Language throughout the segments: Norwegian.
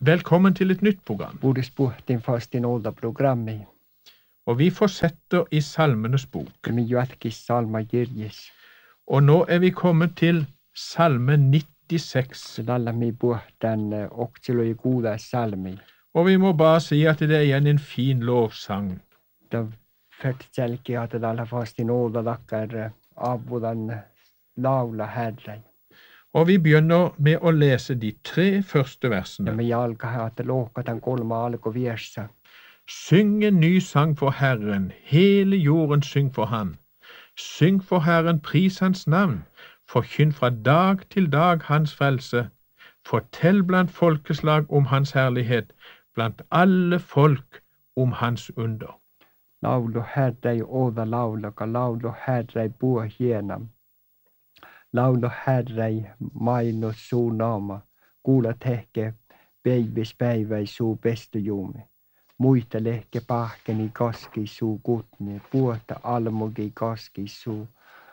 Velkommen til et nytt program. Borde spurt din fast in olda programmi. Og vi fortsetter i Salmenes bok. Mi jatkis salma kirjes. Og nå vi kommet til Salme 96. Lalla mi puhtan oksiloi kuuda salmi. Og vi må bare si at det igjen en fin lovsang. Da förtselki att lalla fast in olda lakkar avudan laula herrei. Og vi begynner med å lese de 3 første versene. Ja me jalka att lookatan 3 alkuvirsa. Syng en ny sang for Herren, hele jorden syng for ham. Syng for Herren, pris hans navn, forkynn fra dag til dag hans frelse. Fortell blant folkeslag om hans herlighet, blant alle folk om hans under. Laulu herrei olda laulaka, laulu herrei puo hienam. Laulu herrei maino suu naama, kuula tehke päivis päiväi suu pestujuumi. Muita lehke pahkeni kaski suu kutni, puota almugi kaski suu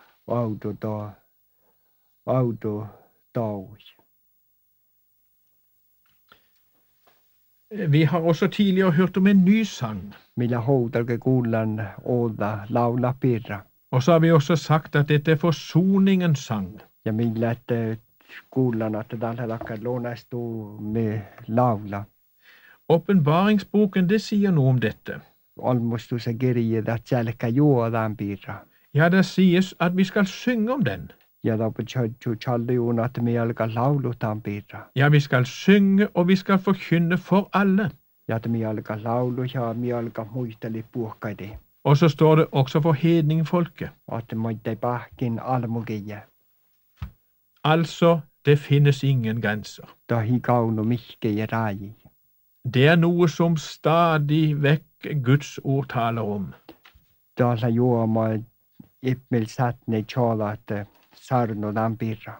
audo taui. Vi har også tidligere hørt om en ny sang. Millä houdalke kuullan olda laula pirra. Og så har vi også sagt at dette er forsoningens sang. Ja millä kuullan, että tällä lakkar luonastu me laula. Åpenbaringsboken, det sier noe om dette. Almustusen kirje, että selkä juodaan pirra. Ja, det sies at vi skal synge om den. Ja da på tjadju tjalluun, että me alkaa laulutaan pirra. Ja, vi skal synge, og vi skal forkynne for alle. Ja että me alkaa laulu ja me alkaa muisteli puhkaide. Og så står det også for hedningfolket. Että moittei pahkin almugia. Altså, det finnes ingen grenser. Da hi kaunu mihke ja raji. Det er noe som stadig vekk Guds ord taler om. Da la juoma ippmil satne tjalat sarnodan pirra.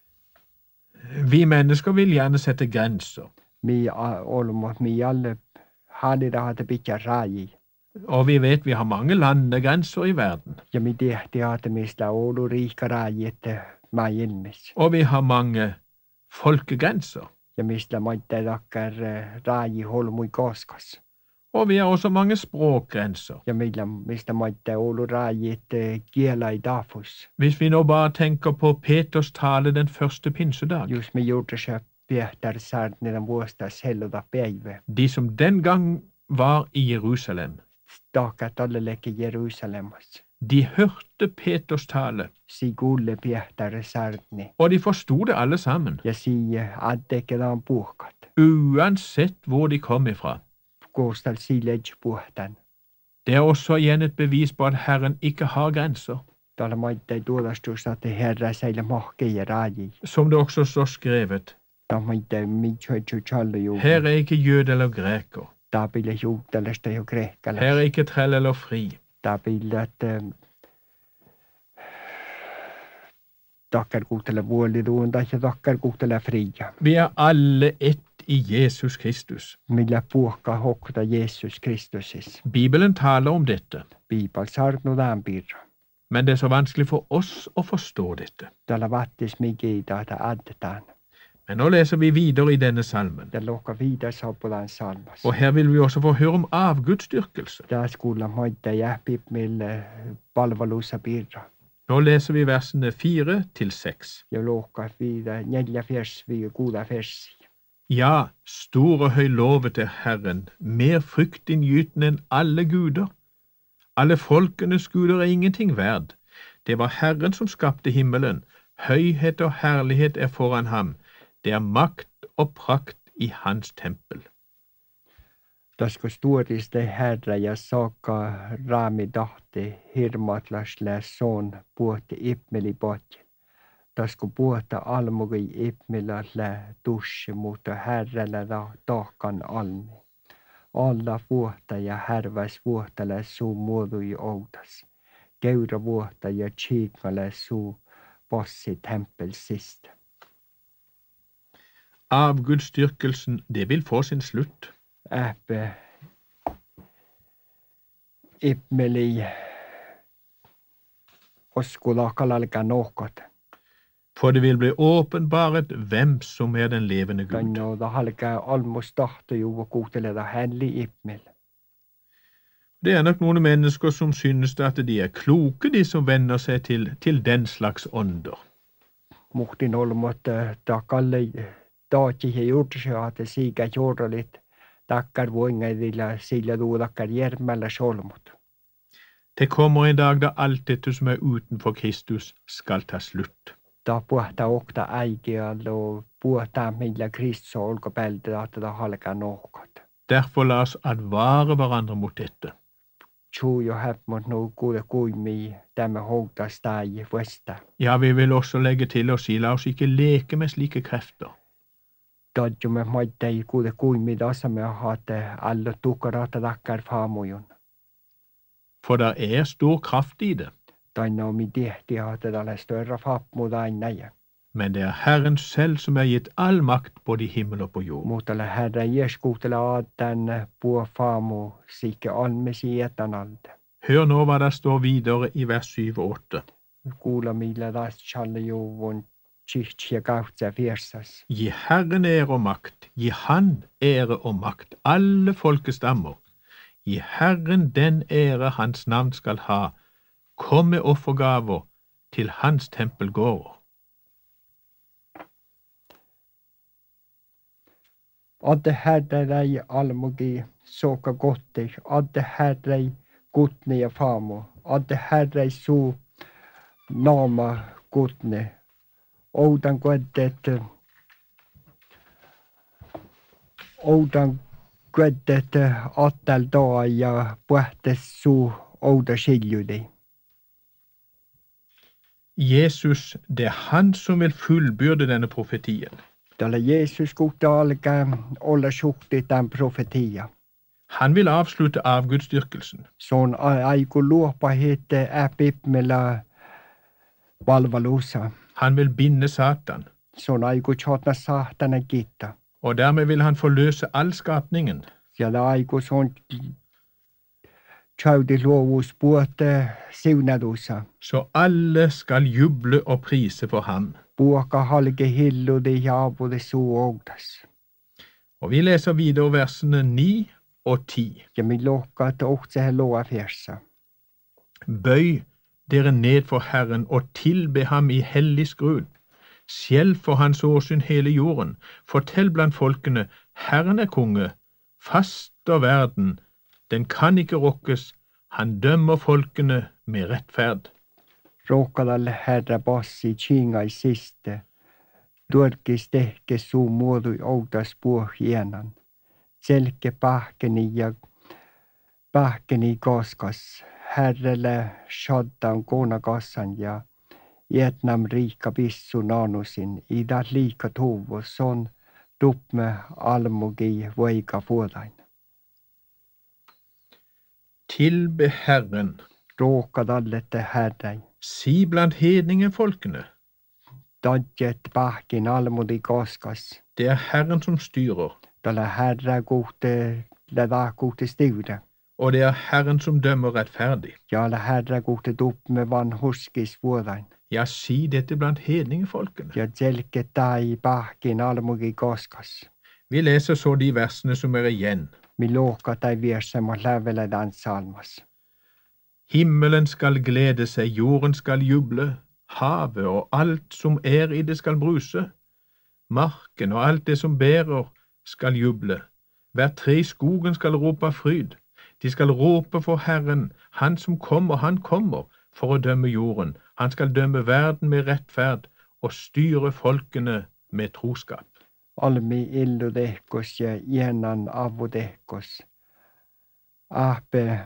Vi mennesker vil gjerne sette grenser. Mi olmot mi alle halida hade pitkä raji. Og vi vet vi har mange landegrenser i verden. Ja mi tehti hade mistä olu riikka raji, että mä ilmis. Og vi har mange folkegrenser. Ja mistä maitte takkar raji holmui koskas. Og vi har også mange språkgrenser. Ja mistä maitte olu raji, että kiela i dafus. Hvis vi nå bare tenker på Peters tale den første pinsedag. Just me gjorde seg Peter sarninen vuostas helluta päivä. De som den gang var i Jerusalem. Stakat alle leke Jerusalemas. De hørte Peters tale. Si kuulle Peter sarni. Og de forstod det alle sammen. Ja si addekelaan puhkat. Uansett hvor de kom ifra. Koostal si ledge puhtan. Det er også igjen et bevis på at Herren ikke har grenser. Täällä maitte tuodastus, että herra seille mahke ja raji. Som det også står skrevet. Da maitte mitjoitju challu. Her er ikke jød eller greker. Da pille juutalasta jo kreekkalas. Her er ikke trell eller fri. Da pille että takkar kuutele vuoliduunda ja takkar kuutele fria. Vi er alle ett i Jesus Kristus. Millä puhka hokta Jesus Kristusis. Bibelen taler om dette. Bibel sarnudan pirra. Men det er så vanskelig for oss å forstå dette. Täällä vattis mikiita, että addetaan. Men nå leser vi videre i denne salmen. Ja luokka viides hoppulan salmas. Og her vil vi også få høre om avgudsdyrkelse. Tässä kuulla moitte jähpip mille palvelussa pirra. Nå leser vi versene 4-6. Ja luokka 4 vers, 6 vers. Ja, stor og høy lovet er Herren, mer fryktinngytende enn alle guder. Alle folkenes guder er ingenting verd. Det var Herren som skapte himmelen. Høyhet og herlighet er foran ham. Det er makt og prakt i hans tempel. Tasko stuoriste herra ja saakka raami tahti hirmatlasle soon puhti ipmeli potje. Tasko puhta almugi ipmilalle tussi, mutta herrellä tahkan almi. Alla vuotta ja härväs vuottale suu muodui outas. Keura vuotta ja tsiikale suu passi tempelsist. Avgudsdyrkelsen, det vil få sin slutt. Äppä ipmeli oskula kalalka nohkot. For det vil bli åpenbaret hvem som er den levende Gud. Tanno da halka almost tahto ju kuuntele da hänli immel. Det er nok noen mennesker som synes at de er kloke, de som venner seg til den slags ånder. Muhtin olmot da kalle daati he juurtseate siiga jordalit takkar voingaidilla sillä tuudakkar järmällä solmut. Det kommer en dag da alt dette som er utenfor Kristus skal ta slutt. Da puhta okta äikial og puhta millä Kristus olkopältä että da halka nohkat. Derfor la oss advare hverandre mot dette. Tju jo häppmot no kuule kuimi tämä houtas tai vesta. Ja, vi vil også legge til å si, la oss ikke leke med slike krefter. Tadjumme maittai kuule kuimi tasamme hate allo tukkarata takkar faamujun. For det er stor kraft i det. Taino mi tehti hate tälle större faapmu tainnaja. Men det er Herren selv som er gitt all makt både i himmel og på jord. Mutta le herra Jeeskuutele aatan puo faamu sikke almesi etanalde. Hør nå hva det står videre i vers 7 og 8. Kuula millä taas challe juvun chihtsia kautsa fiersas. Gi Herren ære og makt, gi Han ære og makt, alle folkestammer. Gi Herren den ære Hans navn skal ha. Kom med offergaver til Hans tempelgårder. Adde herrei almugi soka gotti, adde herrei gutni ja faamu, adde herrei su naama gutni. Oudan kueddet attel daa ja puhtes su ouda skiljudi. Jesus, det er Han som vil fullbyrde denne profetien. Tällä Jeesus kuutte alkaa olla suhti tämän profetia. Han vil avslutte avgudsdyrkelsen. Se on aiku luopa hette äpipmellä palvelussa. Han vil binde Satan. Se on aiku tjotna sahtana kitta. Og dermed vil han forløse all skapningen. Siellä aiku se on tjaudi luovuus puote siunadussa. Så alle skal juble og prise for ham. Puoka halke hilludi ja avude suu outas. Og vi leser videre versene 9 og 10. Ja mi lohka että ohtsehe loa fjersa. Bøy dere ned for Herren og tilbe ham i hellig skrud. Skjelv for hans åsyn hele jorden. Fortell blant folkene, Herren er konge. Faster verden, den kan ikke rokkes. Han dømmer folkene med rettferd. Rohkadalle herra passi tjingai siste. Tuorkis tehke suu muodui outas puo hienan. Selke pähkeni kaskas. Herrelle shaddan koonakassan ja Vietnam riikka pissu naanusin. Ida liika tuuvu son tuppme almugi voika fuodain. Tilbe Herren. Rohkadallette herrai. Si blant hedningefolkene. Tadjet pähkin almudi kaskas. Det er Herren som styrer, Tällä herra kuutte läda kuutte stiuda. og det er Herren som dømmer rettferdig. Ja la herra kuutte tuppme van huskis vuodain. Ja, si dette blant hedningefolkene. Ja selke tai pähkin almugi kaskas. Vi leser så de versene som er igjen. Mi lohka tai viersema lävele dansalmas. Himmelen skal glede seg, jorden skal juble, havet og alt som er i det skal bruse. Marken og alt det som bærer skal juble. Hvert tre i skogen skal rope av fryd. De skal rope for Herren, Han som kommer, Han kommer for å dømme jorden. Han skal dømme verden med rettferd og styre folkene med troskap. Almi illu tehkos ja ienan avu tehkos. Ahpe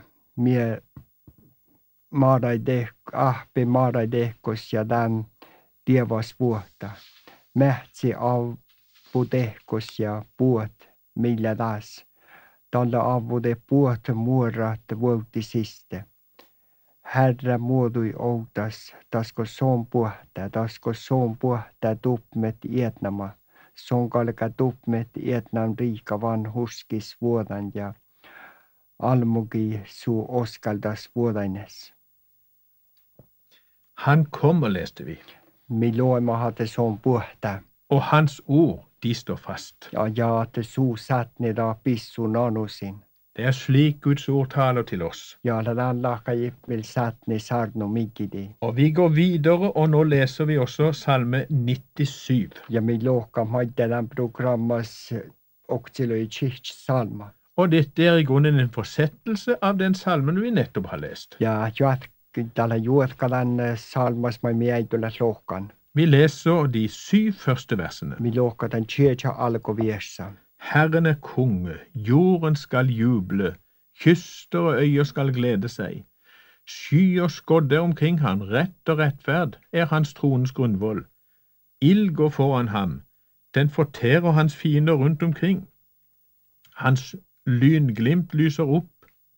maarai tehkos ja tän tievas vuotta. Mähtsi avu tehkos ja puot millä taas. Tällä avude puot muorat vuotti siste. Herra muodui outas, tasko soon puhta tuppmet ietnama. Son kalka tuppmet ietnan riika van huskis vuodan ja almugi suu oskaldas vuodaines. Han kommer, leste vi. Mi loema hade som puhta. Og hans ord, de står fast. Ja jaate suu satne da pissu nanusin. Det er slik Guds ord taler til oss. Ja ladan laka jippil satne sarno mikidi. Og vi går videre, og nå leser vi også salme 97. Ja mi lohka maittelan programmas oksiloi chicht salma. Og dette er i grunnen en forsettelse av den salmen vi nettopp har lest. Ja tällä juotkalan salmas mai miäitulla lohkan. Vi leser de 7 første versene. Mi lohkatan tjeja alkoviessa. Herren er konge, jorden skal juble, kyster og øyer skal glede seg. Skyer skodde omkring han, rett og rettferd er hans tronens grunnvoll. Ild går foran ham, den forterer hans fiender rundt omkring. Hans lynglimt lyser opp.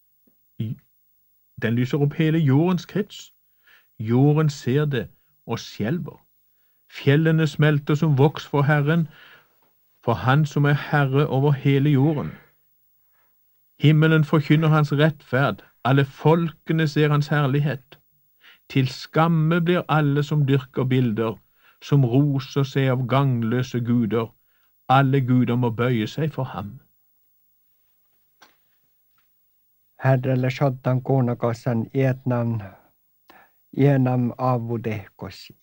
Den lyser opp hele jordens krets. Jorden ser det og skjelver. Fjellene smelter som voks for Herren, for Han som er Herre over hele jorden. Himmelen forkynner hans rettferd, alle folkene ser hans herlighet. Til skamme blir alle som dyrker bilder, som roser seg av gangløse guder. Alle guder må bøye seg for ham. Herrelle shottan kuunakassan ienam avudehkos,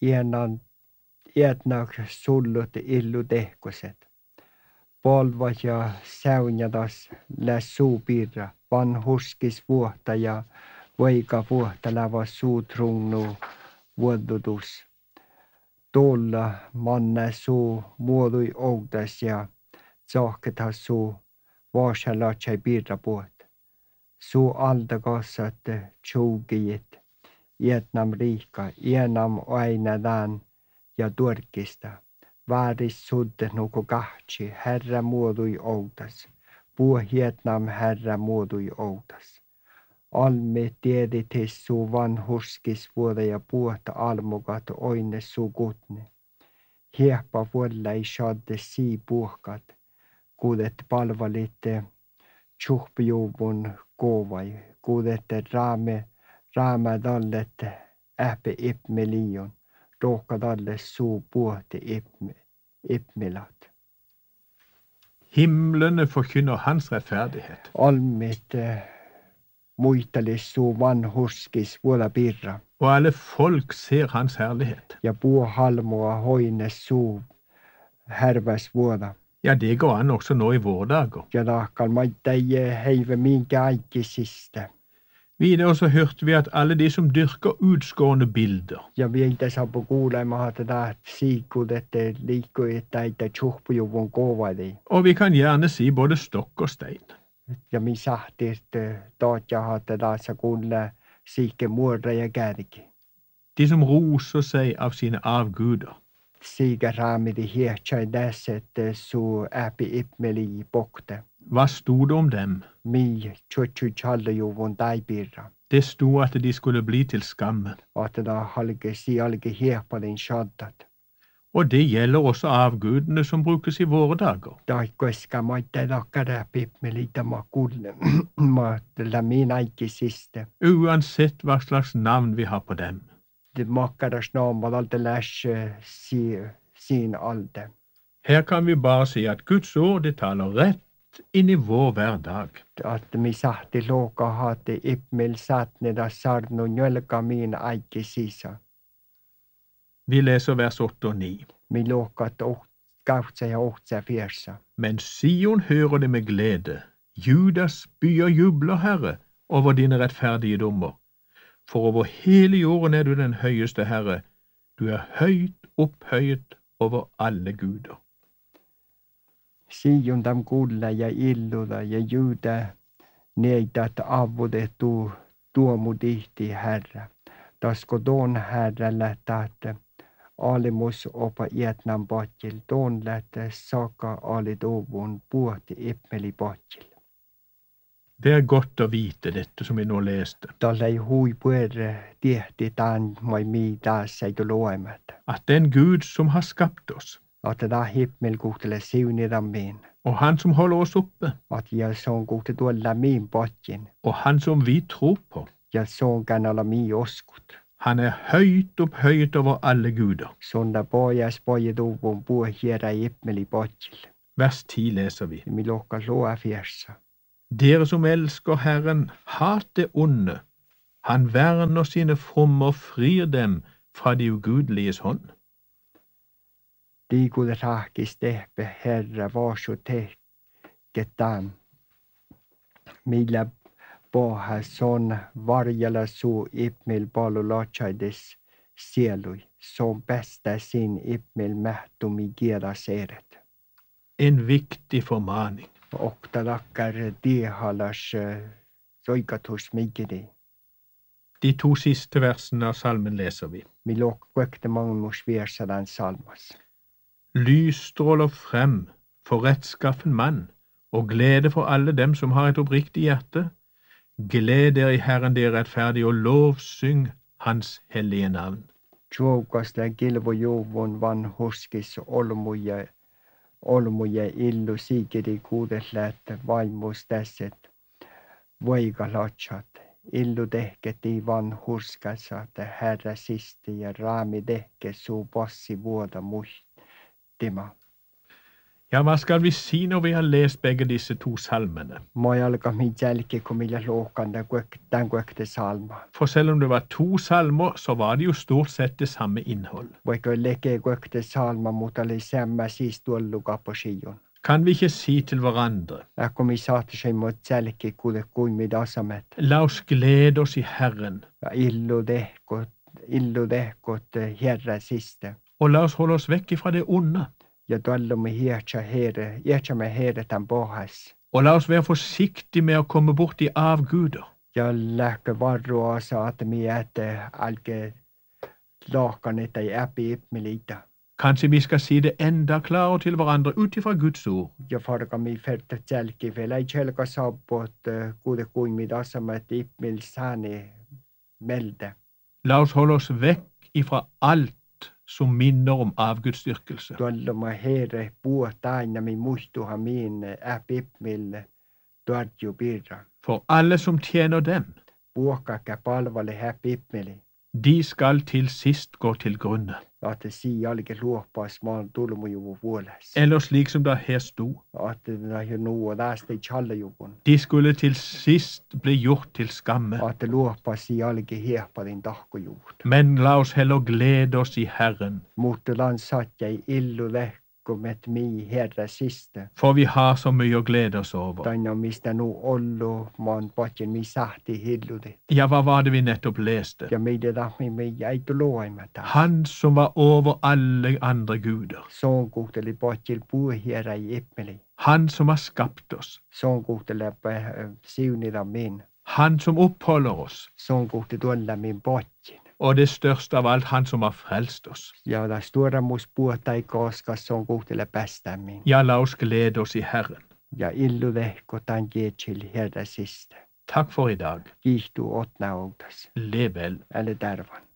ietnak sullut illudehkoset. Polva ja säunjadas läs suupirra, vanhuskis vuotta ja voika vuotta läva suutrunnu vuodutus. Tulla manne suu muodui outas ja tsohketas suu vaasalatsai pirra puot. Suu aldakassat tjuugijit, ietnam riikka, ienam ainadaan ja turkista. Vääris sudde nuku kahtsi, herra muodui outas. Puu hietnam herra muodui outas. Almi tieditis suu vanhuskis vuoda ja puhta almukat oine suu kutne. Hieppa vuolla ei saadde sii puhkat, kuudet palvalitte tjuhpijuuvun koovai, kuudet raama tallet ähpe ipmelion. Rohkad alles suu puhti ipmilat. Himlene forkynner hans rettferdighet. Almit muistalis suu vanhuskis vuoda pirra. Og alle folk ser hans herlighet. Ja puuhalmoa hoines suu härväs vuoda. Ja, det går an også nå i våre dager. Ja lahkal maittai heive minkä aikisiste. Videre så hørte vi at alle de som dyrker utskårne bilder, Ja viitä saapu kuulemaan tätä siikut, että liikkui täitä tjuhpujuvun kovali. og vi kan gjerne si både stokk og stein. Ja mi sahtit taatjaha tätä kuulle siikke muodra ja kärki. De som roser seg av sine avguder. Siikä raamidi hiehtsai tässä, että suu äpi ipmeli pokte. Hva sto det om dem? Mi tjutsu tjallujuvun taipirra. Det sto at de skulle bli til skamme. Att tätä halke sialke hiepalin shaddat. Og det gjelder også avgudene som brukes i våre dager. Tai koska maitte lakkara pipmeli tämä kulle. Ma lämmin aikisiste. Uansett hva slags navn vi har på dem. Det makkaras naamal alte läsje sin alde. Her kan vi bare si at Guds ord det taler rett inn i vår hverdag. Att mi sahti loka hati ipmil satne da sarnu njölka min aiki sisa. Vi leser vers 8 og 9. Mi lokat kautsa ja ohtsa fiersa. Men Sion hører det med glede. Judas byer jubler, Herre, over dine rettferdige dommer. For over hele jorden er du den høyeste Herre. Du er høyt opphøyet over alle guder. Sijon tam kulla ja illuda ja juuda neitat avudettu tuomu tihti Herra. Tasko tuon Herra lähtät alimus opa ietnan potjil. Tuon lähtät saka alituvun puhti ipmeli potjil. Det er godt å vite dette som vi nå leste. Tällä ei hui puere tihti tämän mai mi taas ei luemat. At den Gud som har skapt oss, Att tätä himmel kuhtele siunida min. og Han som holder oss oppe, Att ja se on kuhte tuolla min potjin. og Han som vi tror på, Ja se on kään olla mi oskut. Han er høyt over alle guder. Sonda pojas pojeduvun puhe hiera ippmeli potjil. Vers 10 leser vi. Mi lokka loa fjersa. Dere som elsker Herren, hat det onde. Han verner sine fromme og frir dem fra de ugudeliges hånd. Tiikude rahki stehpe herra vasu tehketaan. Millä poha son varjala suu ippmil palu lotsaides sielui. Som bästa sin ippmil mähtumi kielaseeret. En viktig formaning. Oktalakkar tiehalas soikatus migidi. De 2 siste versene av salmen leser vi. Mi lokkuekte magmus viersadan salmas. Lys stråler frem for rettskaffen mann, og glede for alle dem som har et oppriktig hjerte. Gled dere i Herren, dere rettferdige, og lovsyng hans hellige navn. Tjoukaste kilvo juvun van huskis olmuja illu siikidi kuudelläät vaimus tässet voigalatsat. Illu tehketi van huskasat herra sisti ja raami tehke suu passi vuoda muhtima. Ja, hva skal vi si når vi har lest begge disse 2 salmene? Ma ei alka mind jälki, kun millä luokan tämän kuekte salma. For selv om det var 2 salmer, så var det jo stort sett det samme innhold. Vaikka leke kuekte salma, mutta oli sämmä siis tuollu kaposijun. Kan vi ikke si til hverandre? Kun mi saate sig mot jälki, kuule kuimid asamet. La oss glede oss i Herren. Ja illu dehkot herra siste. Og la oss holde oss vekk fra det onde. Ja tuollumme hiertsamme herre tämän pohas. Og la oss være forsiktige med å komme bort i avguder. Ja lähkö varroa saate mi äte alke laakan ei äpi ippmelita. Kanskje vi skal si det enda klarere til hverandre ut ifra Guds ord. Ja farga mi ferte jälki vielä ei selka saapot kuule kuimid asamet ippmil saani melde. La oss holde oss vekk ifra alt som minner om avgudsdyrkelse. Tuollumme herre puhuta aina mi muistuha min äpippmil tuodju pirra. For alle som tjener dem, Puhkakka palvale häpippmeli. de skal til sist gå til grunne. Att si alge luopas maan tulmujuvu vuoles. Eller slik som det her sto, Att det ju nu tästä ei challajuvun. de skulle til sist bli gjort til skamme. Att luopas si alge hiehpadin tahkojuvut. Men la oss heller glede oss i Herren, Mutta lansatjai illu lehkumet mi herra siste. for vi har så mye å glede oss over. Taino mistä nu ollu maan patjen mi sahti hilludi. Ja, hva var det vi nettopp leste? Ja meidän tahmi mi jäi tuloimata. Han som var over alle andre guder. Soon kuhteli patjil puuhierä ippeli. Han som har skapt oss. Soon kuhteli siunida min. Han som oppholder oss. Soon kuhti tuolla min patjin. Og det største av alt, han som har frelst oss. Ja da stora mus puhuta ei koska soon kuhtele päästämin. Ja, la oss glede oss i Herren. Ja illu lehko tämän kietsil herra siste. Takk for i dag. Kiihtuu otna outas. Lev vel. Eller tarvan.